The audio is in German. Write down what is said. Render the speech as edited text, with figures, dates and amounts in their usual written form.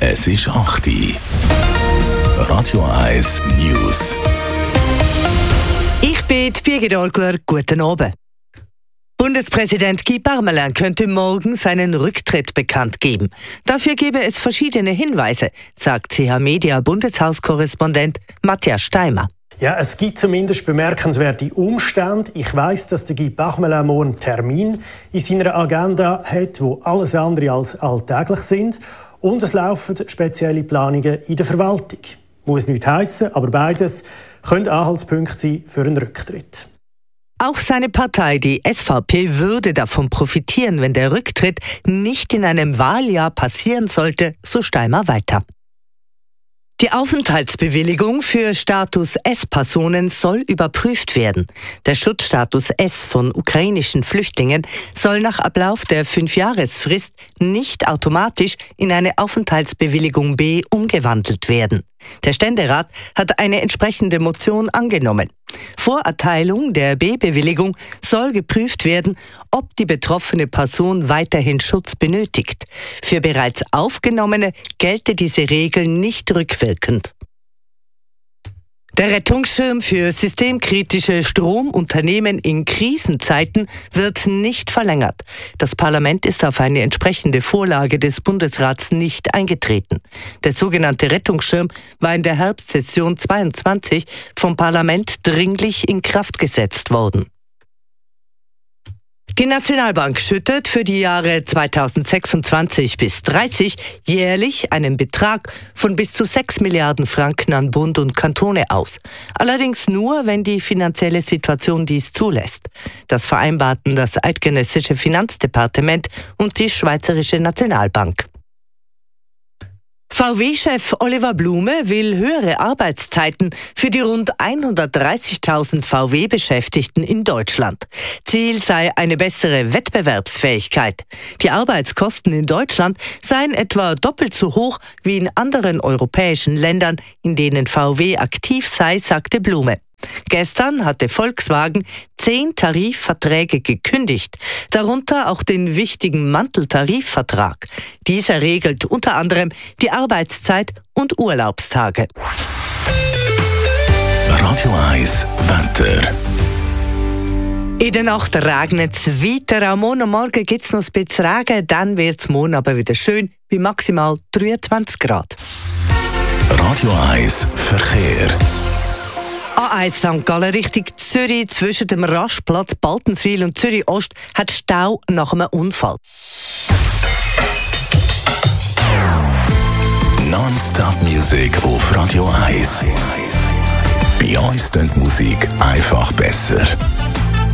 Es ist 8 Uhr. Radio 1 News. Ich bin Birgit Orgler. Guten Abend. Bundespräsident Guy Parmelin könnte morgen seinen Rücktritt bekannt geben. Dafür gebe es verschiedene Hinweise, sagt CH-Media-Bundeshauskorrespondent Matthias Steimer. Ja, es gibt zumindest bemerkenswerte Umstände. Ich weiss, dass der Guy Parmelin morgen einen Termin in seiner Agenda hat, wo alles andere als alltäglich sind. Und es laufen spezielle Planungen in der Verwaltung. Muss nicht heissen, aber beides können Anhaltspunkte sein für einen Rücktritt. Auch seine Partei, die SVP, würde davon profitieren, wenn der Rücktritt nicht in einem Wahljahr passieren sollte, so Steimer weiter. Die Aufenthaltsbewilligung für Status S-Personen soll überprüft werden. Der Schutzstatus S von ukrainischen Flüchtlingen soll nach Ablauf der 5-Jahresfrist nicht automatisch in eine Aufenthaltsbewilligung B umgewandelt werden. Der Ständerat hat eine entsprechende Motion angenommen. Vor Erteilung der B-Bewilligung soll geprüft werden, ob die betroffene Person weiterhin Schutz benötigt. Für bereits Aufgenommene gelte diese Regel nicht rückwirkend. Der Rettungsschirm für systemkritische Stromunternehmen in Krisenzeiten wird nicht verlängert. Das Parlament ist auf eine entsprechende Vorlage des Bundesrats nicht eingetreten. Der sogenannte Rettungsschirm war in der Herbstsession 22 vom Parlament dringlich in Kraft gesetzt worden. Die Nationalbank schüttet für die Jahre 2026 bis 2030 jährlich einen Betrag von bis zu 6 Milliarden Franken an Bund und Kantone aus. Allerdings nur, wenn die finanzielle Situation dies zulässt. Das vereinbarten das eidgenössische Finanzdepartement und die Schweizerische Nationalbank. VW-Chef Oliver Blume will höhere Arbeitszeiten für die rund 130.000 VW-Beschäftigten in Deutschland. Ziel sei eine bessere Wettbewerbsfähigkeit. Die Arbeitskosten in Deutschland seien etwa doppelt so hoch wie in anderen europäischen Ländern, in denen VW aktiv sei, sagte Blume. Gestern hatte Volkswagen 10 Tarifverträge gekündigt, darunter auch den wichtigen Manteltarifvertrag. Dieser regelt unter anderem die Arbeitszeit und Urlaubstage. Radio 1 Wetter. In der Nacht regnet es weiter. Am Morgen gibt es noch ein bisschen Regen, dann wird es morgen aber wieder schön, bei maximal 23 Grad. Radio 1 Verkehr. A1 St. Gallen Richtung Zürich zwischen dem Rastplatz Baltenswil und Zürich Ost hat Stau nach einem Unfall. Non-Stop Music auf Radio 1. Bei uns klingt die Musik einfach besser.